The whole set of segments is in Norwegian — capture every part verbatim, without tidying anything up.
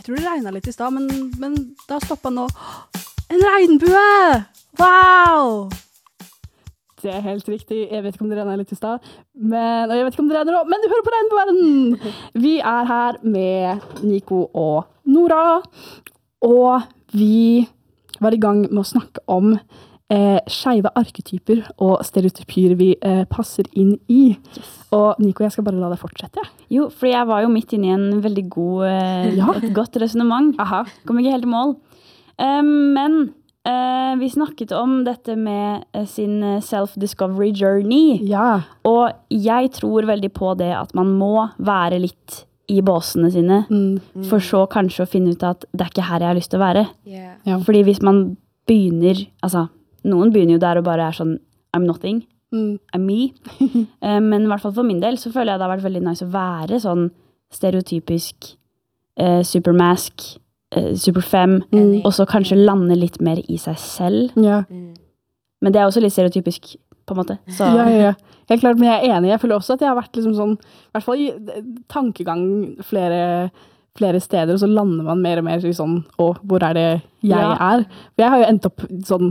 Jeg tror det regnet litt i sted, men, men da stoppet nå. En regnbue! Wow! Det er helt riktig. Jeg vet ikke om det regnet litt i sted, men, og jeg vet ikke om det regner nå, men du hører på Regnbueverden! Vi er her med Nico og Nora, og vi var i gang med å snakke om eh, skeive arketyper og stereotypier vi eh, passer inn i. Yes. Og Nico, jeg skal bare la deg fortsette. Jo, for jeg var jo midt inne i en veldig god, eh, ja. et godt resonemang. Aha. Kom ikke helt i mål. Um, men uh, vi snakket om dette med uh, sin self-discovery journey. Ja. Og jeg tror veldig på det at man må være litt i båsene sine, mm. for så kanskje å finne ut at det er ikke her jeg har lyst til å være. Yeah. Ja. Fordi hvis man begynner, altså, noen begynner jo der og bare er sånn, I'm nothing, mm. I'm me. uh, men i hvert fall for min del så føler jeg det har vært veldig nice å være sånn stereotypisk uh, supermask, uh, superfem, mm. og så kanskje lande litt mer i seg selv. Ja. Mm. Men det er også litt stereotypisk, på en måte. Så. Ja, ja, ja. Helt klart, men jeg er enig. Jeg føler også at jeg har vært liksom sånn, i hvert fall i tankegang flere, flere steder, og så lander man mer og mer i sånn, å, hvor er det jeg ja. er? For jeg har jo endt opp sånn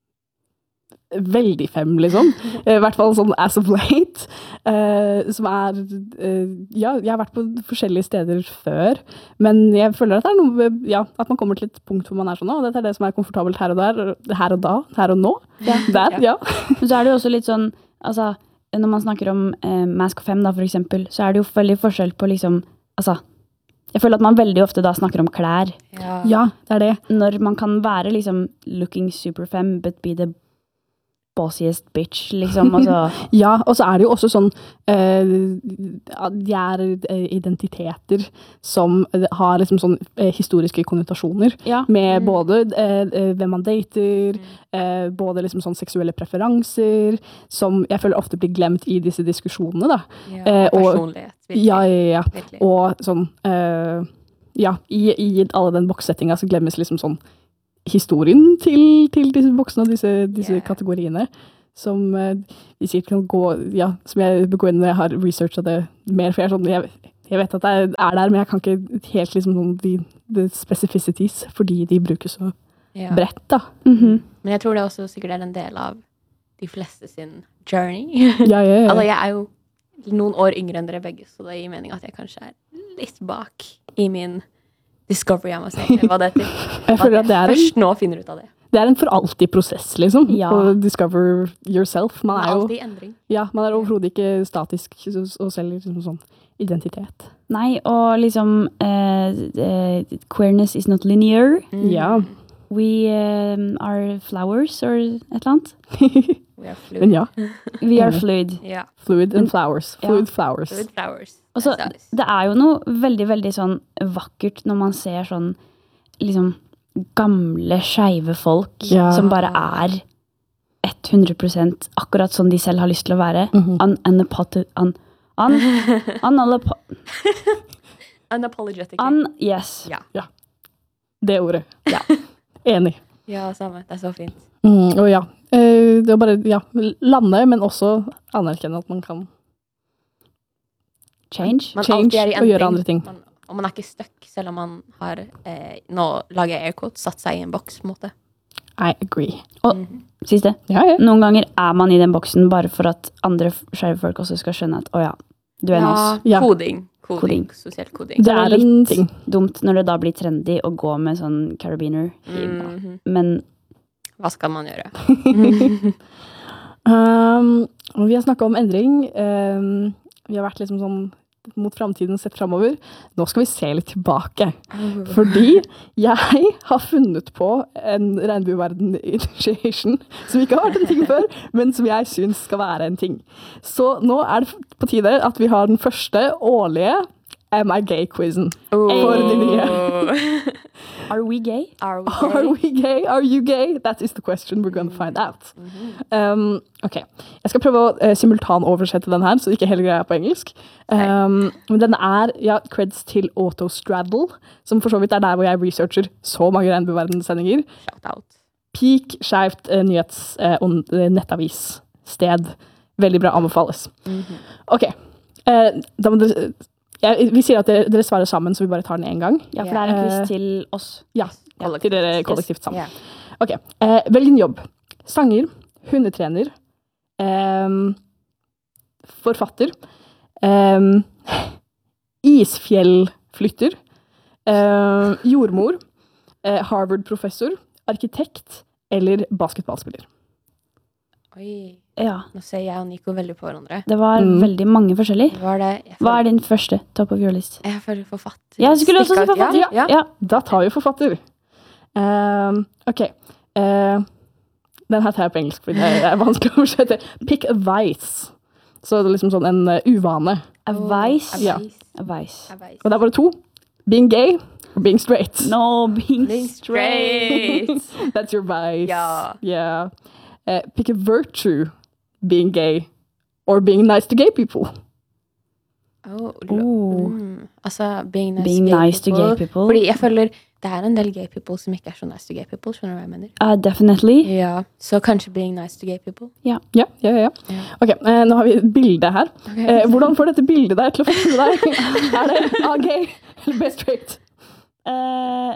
veldig fem, liksom. I hvert fall sånn as of late. Uh, som er, uh, ja, jeg har vært på forskjellige steder før, men jeg føler at det er noe, ja, at man kommer til et punkt hvor man er sånn, og dette er det som er komfortabelt her og der, her og da, her og nå. Ja. Der, ja. Men så er det jo også litt sånn, altså, når man snakker om eh, Mask fem da, for eksempel, så er det jo veldig forskjell på liksom, altså, jeg føler at man veldig ofte da snakker om klær. Ja, ja det er det. Når man kan være liksom looking super fem, but be the bossiest bitch, liksom. Altså. Ja, og så er det jo også sånn, uh, de er uh, identiteter som har liksom sånn uh, historiske konnotasjoner, ja. med mm. både uh, hvem man dater, mm. uh, både liksom sånn seksuelle preferanser, som jeg føler ofte blir glemt i disse diskusjonene, da. Ja, uh, og, personlighet. Virkelig. Ja, ja, ja. Virkelig. Og sånn, uh, ja, i, i alle den bokssettinga så glemmes liksom sånn historien til, til disse boksene og disse, disse yeah. kategoriene som uh, vi sikkert kan gå, ja, som jeg begår når jeg har researchet det mer, for jeg er sånn, jeg, jeg vet at det er der, men jeg kan ikke helt liksom sånn de, de specificities, fordi de bruker så ja. bredt, da. Mm-hmm. Men jeg tror det også sikkert er en del av de fleste sin journey. Ja, ja, ja. Altså, jeg er jo noen år yngre enn dere begge, så det gir mening at jeg kanskje er litt bak i min discovery, jeg må si. Hva det heter. Jeg føler at det er først en, nå finner ut av det. det er en for alltid prosess, liksom. Ja. Å discover yourself. Man er jo, alltid endring. Ja, man er overhodet ikke statisk og selv liksom sånn identitet. Nei, og liksom uh, uh, queerness is not linear. Mm. Ja. We um, are flowers, or et eller annet. We are fluid. Men ja. We are fluid. Ja. Fluid and flowers. Fluid Ja. flowers. Fluid flowers. Og så, det er jo noe veldig, veldig sånn vakkert når man ser sånn, liksom, gamle, skeive folk Ja. som bare er hundre prosent akkurat sånn de selv har lyst til å være. Mhm. Un, unapot, un, un, unalapo, Unapologetic. un, yes. Ja. Det ordet. Ja. Enig. Ja, samme. Det er så fint. Mm, og ja, eh, det å bare ja, lande, men også anerkjenne at man kan Change. Man Change alltid er i og gjøre endring. andre ting. Man, og man er ikke stuck, selv om man har, eh, nå lager jeg airquotes, satt seg i en boks, på en måte. I agree. Og Mhm. siste, Ja, ja. noen ganger er man i den boksen bare for at andre skeive folk også skal skjønne at, å ja, du er en av oss. Ja. Koding. Koding. Koding. Sosial koding. Det er en litt ting. dumt når det da blir trendy å gå med sånn carabiner. Mhm. Men Hva skal man gjøre? Um, og vi har snakket om endring. Um, vi har vært liksom sånn mot fremtiden sett fremover. Nå skal vi se litt tilbake. Fordi jeg har funnet på en regnbueverden-initiation som ikke har vært en ting før, men som jeg synes skal være en ting. Så nå er det på tide at vi har den første årlige Am I Gay-quizen. For de nye. are we gay? Are we Are we gay? Are you gay? That is the question we're gonna find out. Um, ok, jeg skal prøve å uh, simultan oversette den her, så ikke hele greia er på engelsk. Um, men den er, ja, creds til Autostraddle, som for så vidt er der hvor jeg researcher så mange regnbueverdenssendinger. Shout out. Peak, skjevt, uh, nyhets- uh, og nettavis sted. Veldig bra, anbefales. Ok, uh, da må dere jeg, vi sier at dere, dere svarer sammen, så vi bare tar den en gang. Ja, for det er en quiz Eh, til oss. Ja, til dere kollektivt sammen. Ja. Ok, eh, velg en jobb. Sanger, hundetrener, eh, forfatter, eh, isfjellflytter, eh, jordmor, eh, Harvard-professor, arkitekt eller basketballspiller. Oi, Ja, nå ser jeg og Nico veldig på hverandre. det var Mm. veldig mange forskjellige. Hva er det? Jeg Hva føler, er din første top of your list? jeg føler forfatter. Ja, jeg skulle også si Stikk ut, forfatter. Ja, ja. Ja. Da tar vi forfatter. Eh, ok, eh, den her tar jeg på engelsk, fordi det er vanskelig å oversette. Pick a vice. Så det er liksom sånn en uh, uvane. Advice. Oh, Ja. advice. Advice. Advice. Og det er bare to. Being gay or being straight. No, being, Being straight. straight. That's your vice. Ja. Yeah. Uh, pick a virtue. Being gay or being nice to gay people. Oh, Oh. mm. Altså, being nice, Being to, gay nice to people. gay people. Fordi jeg føler det er en del gay people som ikke er så nice to gay people. Skjønner du hva jeg mener? Uh, definitely. Ja, så kanskje being nice to gay people. Ja, ja, ja. ja. Ja. Ok, eh, nå har vi et bilde her. Okay. Eh, hvordan får dette bildet deg til å føle deg? Er det A gay eller B straight? Uh,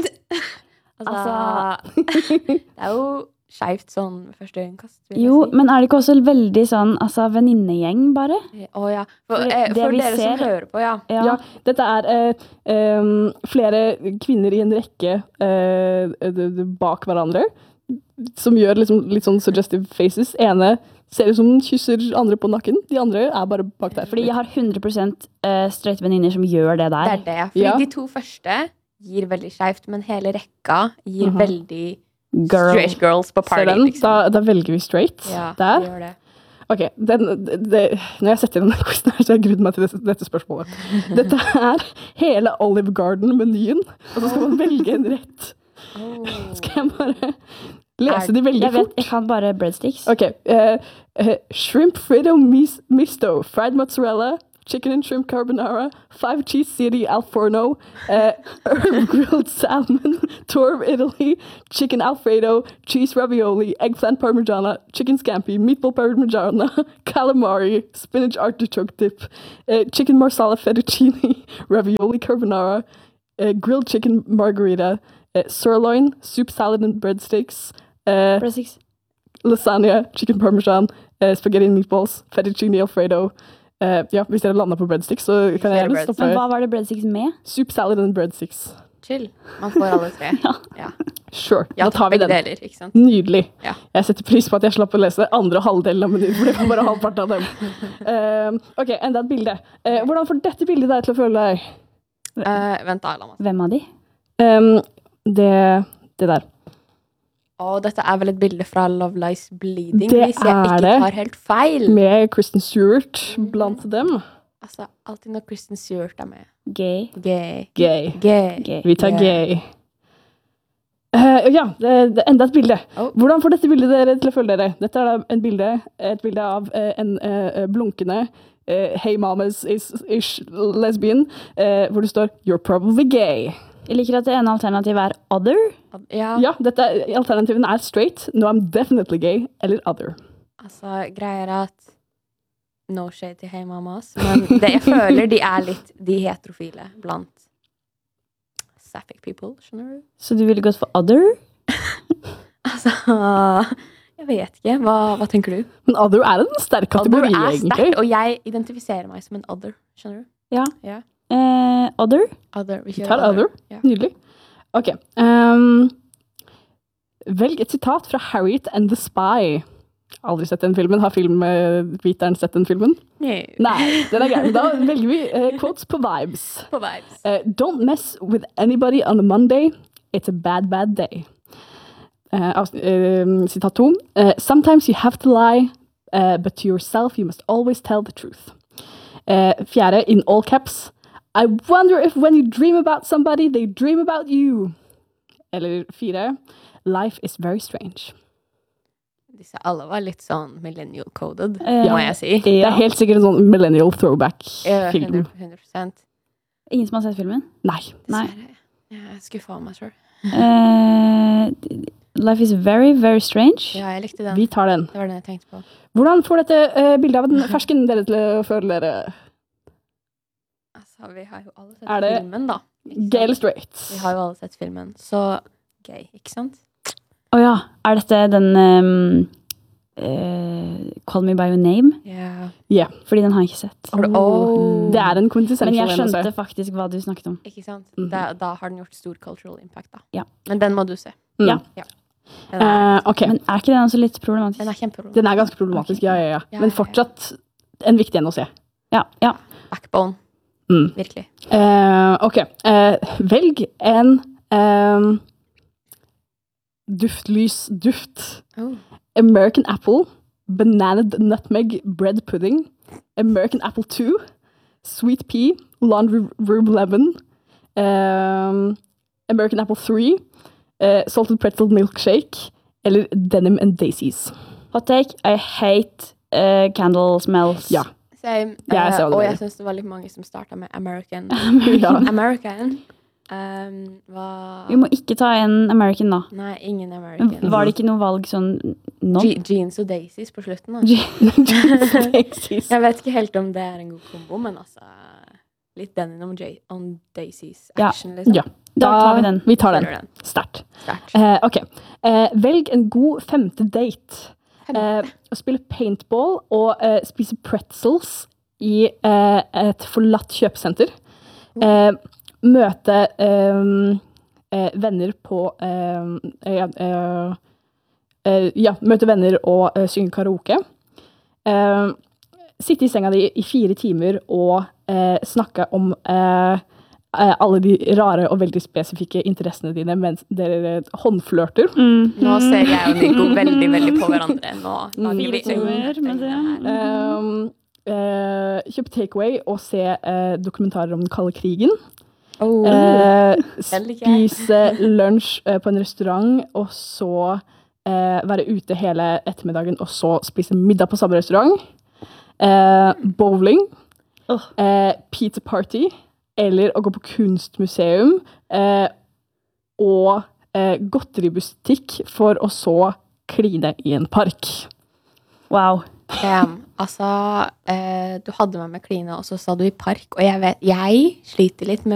altså, det er jo skjevt sånn ved første øyekast. vil jeg jo, si. men er det ikke også veldig sånn altså, venninnegjeng, bare? Å ja. For, For eh, det for vi dere ser- som hører på, ja. Ja, dette er eh, em, flere kvinner i en rekke eh, d- d- bak hverandre, som gjør liksom litt sånn suggestive faces. Ene ser ut som den kysser andre på nakken, de andre er bare bak der. Fordi jeg har hundre prosent uh, straight venninner som gjør det Det der. er det. Fordi Ja. de to første gir veldig skjevt, men hele rekka gir Mhm. veldig Girl. straight girls på Ser party. den? Liksom. Da, da velger vi straight. Ja, Der. de gjør det. Ok, den, det, det, når jeg setter den quizen her, så har jeg grudd meg til dette, dette spørsmålet. Dette er hele Olive Garden-menyen, og så skal man velge en rett. Oh. Skal jeg bare lese de veldig Jeg vet, fort? jeg kan bare breadsticks. Ok, eh, eh, shrimp fritto mis misto, fried mozzarella, chicken and shrimp carbonara, five cheese city al forno, eh, herb grilled salmon, Torv Italy, chicken alfredo, cheese ravioli, eggplant parmigiana, chicken scampi, meatball parmigiana, calamari, spinach artichoke dip, eh, chicken marsala fettuccine, ravioli carbonara, eh, grilled chicken margarita, eh, sirloin, soup salad and breadsticks, eh, Breadsticks. lasagna, chicken parmesan, eh, spaghetti and meatballs, fettuccine alfredo. Eh, ja, hvis dere lander på breadsticks, så kan jeg gjerne breadsticks. stoppe. Men hva var det breadsticks med? Soup salad and breadsticks. Chill. Man får alle tre. Ja. Ja. Sure, Ja, da tar vi begge den. deler, ikke sant? Nydelig. Ja. Jeg setter pris på at jeg slapp å lese andre halvdelen av menyen, for det var bare halvparten av dem. Eh, ok, enda et bilde. Eh, hvordan får dette bildet deg til å føle deg? Eh, vent da, la meg. Hvem av de? Um, det, det der. Å, dette er vel et bilde fra Love Lies Bleeding, Det hvis jeg er ikke det. tar helt feil. Med Kristen Stewart blant dem. Altså, alltid når Kristen Stewart er med. Gay. Gay. Gay. Gay. Gay. Vi tar Yeah. gay. Eh, ja, det, det er enda et bilde. Oh. Hvordan får dette bildet dere til å føle dere? Dette er da en bilde, et bilde av eh, en eh, blunkende eh, Hey mamas is ish lesbian, eh, hvor det står You're probably gay. Jeg liker at det ene alternativet er other. Ja, Ja, dette, er- alternativen er straight, no I'm definitely gay, eller other. altså, greia er at no shade til Hey Mamas, men det jeg føler de er litt de heterofile blant sapphic people, skjønner du? Så du ville gått for other? Altså, jeg vet ikke. Hva, hva tenker du? Men other er en sterk Other kategori, er egentlig. sterkt, og jeg identifiserer meg som en other, skjønner du? Ja. Ja. Eh, other? Other, vi Vi kjører tar other. Ja. Nydelig. Ok. ehm, velg et sitat fra Harriet and the Spy. Aldri sett den filmen. Har filmviteren sett den filmen? Nei. Nei, den er grei. Da velger vi eh, quotes på vibes. På vibes. Eh, don't mess with anybody on a Monday. It's a bad, bad day. Eh, avs- eh, sitat to. Eh, sometimes you have to lie, eh, but to yourself you must always tell the truth. Eh, fjerde, in all caps. I wonder if when you dream about somebody, they dream about you. Eller fire, life is very strange. Disse alle var litt sånn millennial-coded, Eh, må jeg si. Det er helt sikkert en sånn millennial throwback-film. hundre, hundre prosent. Ingen som har sett filmen? Nei. Nei. Dessverre. Jeg er skuffa av meg sjøl. Eh, life is very, very strange. Ja, jeg likte den. Vi tar den. Det var den jeg tenkte på. Hvordan får dette eh, bildet av en fersken dere til å føle dere? Altså, Altså, vi har jo alle sett Er det filmen, da. gay eller straight? Vi har jo alle sett filmen, så gay, ikke sant? Åja, er dette den um, uh, Call Me By Your Name? Ja. Ja. Fordi den har jeg ikke sett. For det- Oh. Det er en quintessential Men jeg en å se. skjønte faktisk hva du snakket om. Ikke sant? Mhm. Da, da har den gjort stor cultural impact, da. Ja. Men den må du se. Mm. Ja. Den er, Eh, ok, Men er ikke den også litt problematisk? den er kjempeproblematisk. den er ganske problematisk, ja, ja, ja. Ja, Men ja, ja. fortsatt en viktig en å se. Ja, ja. Backbone. Mm. Virkelig. Eh, ok, eh, velg en um, duftlys-duft. Oh. American Apple, Banana Nutmeg Bread Pudding, American Apple two, Sweet Pea, Laundry Rube Lemon, um, American Apple three, uh, Salted Pretzel Milkshake, eller Denim and Daisies. Hot take, I hate uh, candle smells. Ja. Same. Ja, jeg Eh, ser hva du og mener. jeg synes det var litt mange som startet med American. ja. American. Um, hva... Vi må ikke ta en American da. Nei, ingen American. Var det ikke noe valg sånn nå? Je- Jeans og Daisies på slutten, da. Daisies. Jeg vet ikke helt om det er en god kombo, men altså litt denim on, J- on Daisies Ja. action, liksom. Ja, Da tar vi den. Vi tar den. Kjører den. Sterkt. Sterkt. Eh, ok, eh, velg en god femte date. Eh, å spille paintball og eh, spise pretzels i eh, et forlatt kjøpesenter. Eh, møte eh, eh, venner på eh, ja, eh, eh, ja, møte venner og eh, synge karaoke. Eh, sitte i senga di i fire timer og eh, snakke om eh, eh, alle de rare og veldig spesifikke interessene dine mens dere håndflørter. Mm. Nå ser jeg og Nico veldig, veldig på hverandre. Nå lager vi Fire med det. Um, eh, kjøpe takeaway og se eh, dokumentarer om den kalde krigen. Oh. Eh, Den liker jeg. spise lunsj eh, på en restaurant, og så eh, være ute hele ettermiddagen, og så spise middag på samme restaurant. Eh, bowling. Åh. Eh, pizza party. Eller å gå på kunstmuseum. Eh, og eh, godteributikk for å så kline i en park. Wow. Um, altså, eh, du hadde meg med kline, og så sa du i park, og jeg vet, jeg sliter litt med